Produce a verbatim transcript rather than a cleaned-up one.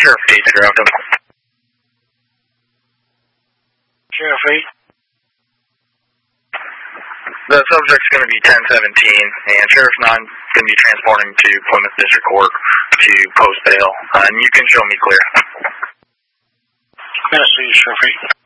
Sheriff eight grabbed him. Sheriff eight. The subject's going to be ten seventeen, and Sheriff nine is going to be transporting to Plymouth District Court to post bail, uh, and you can show me clear. Yes, Sheriff eight.